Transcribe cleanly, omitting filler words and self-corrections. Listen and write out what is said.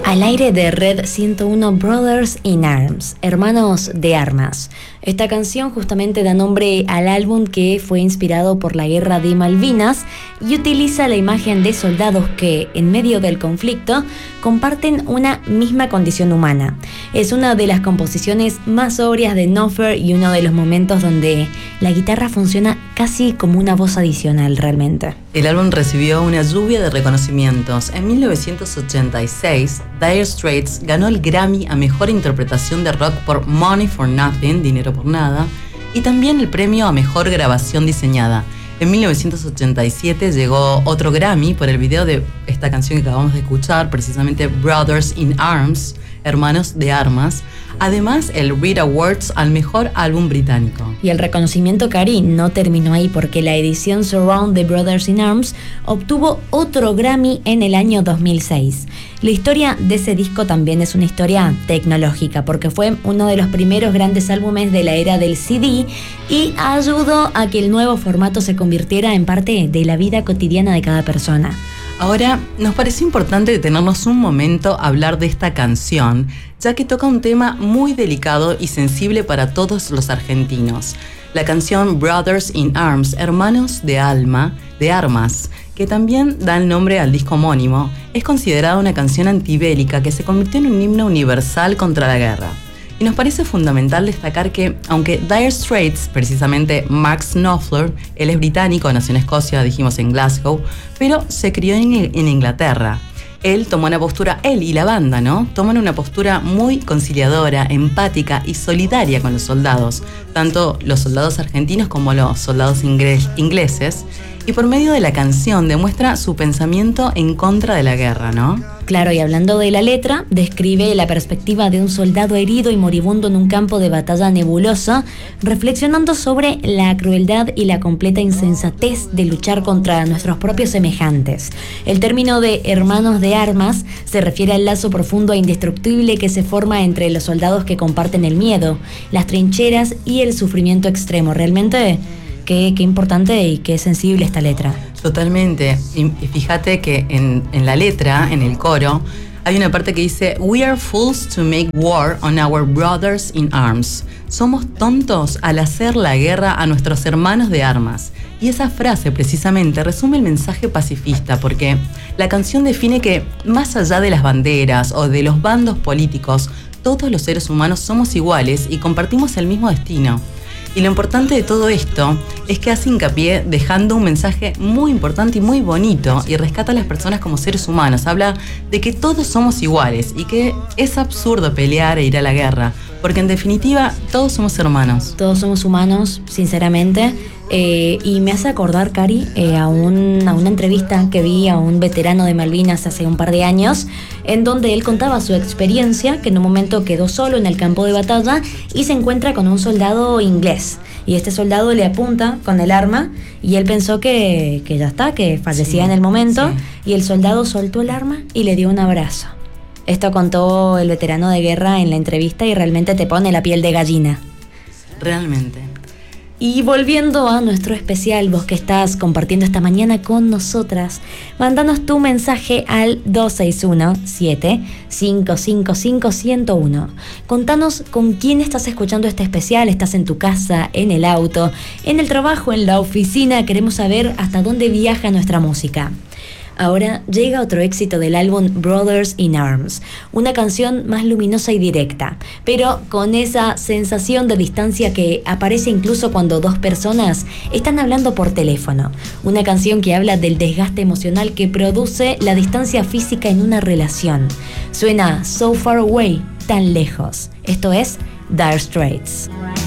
Al aire de Red 101, Brothers in Arms, Hermanos de Armas. Esta canción justamente da nombre al álbum que fue inspirado por la Guerra de Malvinas y utiliza la imagen de soldados que, en medio del conflicto, comparten una misma condición humana. Es una de las composiciones más sobrias de Knopfler y uno de los momentos donde la guitarra funciona casi como una voz adicional realmente. El álbum recibió una lluvia de reconocimientos. En 1986, Dire Straits ganó el Grammy a Mejor Interpretación de Rock por Money for Nothing, Dinero por Nada, y también el premio a Mejor Grabación Diseñada. En 1987 llegó otro Grammy por el video de esta canción que acabamos de escuchar, precisamente Brothers in Arms, Hermanos de Armas. Además, el Brit Awards al Mejor Álbum Británico. Y el reconocimiento, Cari, no terminó ahí porque la edición Surround de Brothers in Arms obtuvo otro Grammy en el año 2006. La historia de ese disco también es una historia tecnológica porque fue uno de los primeros grandes álbumes de la era del CD y ayudó a que el nuevo formato se convirtiera en parte de la vida cotidiana de cada persona. Ahora, nos pareció importante detenernos un momento a hablar de esta canción, ya que toca un tema muy delicado y sensible para todos los argentinos. La canción Brothers in Arms, Hermanos de Armas, que también da el nombre al disco homónimo, es considerada una canción antibélica que se convirtió en un himno universal contra la guerra. Y nos parece fundamental destacar que, aunque Dire Straits, precisamente Mark Knopfler, él es británico, nació en Escocia, dijimos en Glasgow, pero se crió en Inglaterra. Él y la banda, ¿no? Toman una postura muy conciliadora, empática y solidaria con los soldados, tanto los soldados argentinos como los soldados ingleses, y por medio de la canción demuestra su pensamiento en contra de la guerra, ¿no? Claro, y hablando de la letra, describe la perspectiva de un soldado herido y moribundo en un campo de batalla nebuloso, reflexionando sobre la crueldad y la completa insensatez de luchar contra nuestros propios semejantes. El término de hermanos de armas se refiere al lazo profundo e indestructible que se forma entre los soldados que comparten el miedo, las trincheras y el sufrimiento extremo. Realmente, qué importante y qué sensible esta letra. Totalmente. Y fíjate que en la letra, en el coro, hay una parte que dice: We are fools to make war on our brothers in arms. Somos tontos al hacer la guerra a nuestros hermanos de armas. Y esa frase precisamente resume el mensaje pacifista, porque la canción define que, más allá de las banderas o de los bandos políticos, todos los seres humanos somos iguales y compartimos el mismo destino. Y lo importante de todo esto es que hace hincapié dejando un mensaje muy importante y muy bonito y rescata a las personas como seres humanos. Habla de que todos somos iguales y que es absurdo pelear e ir a la guerra, porque en definitiva todos somos hermanos. Todos somos humanos, sinceramente. Y me hace acordar, Cari, a una entrevista que vi a un veterano de Malvinas hace un par de años, en donde él contaba su experiencia, que en un momento quedó solo en el campo de batalla y se encuentra con un soldado inglés. Y este soldado le apunta con el arma y él pensó que ya está, que fallecía en el momento, y el soldado soltó el arma y le dio un abrazo. Esto contó el veterano de guerra en la entrevista y realmente te pone la piel de gallina. Realmente. Y volviendo a nuestro especial, vos que estás compartiendo esta mañana con nosotras, mándanos tu mensaje al 261-7-555-101. Contanos con quién estás escuchando este especial. ¿Estás en tu casa, en el auto, en el trabajo, en la oficina? Queremos saber hasta dónde viaja nuestra música. Ahora llega otro éxito del álbum Brothers in Arms, una canción más luminosa y directa, pero con esa sensación de distancia que aparece incluso cuando dos personas están hablando por teléfono. Una canción que habla del desgaste emocional que produce la distancia física en una relación. Suena So Far Away, tan lejos. Esto es Dire Straits.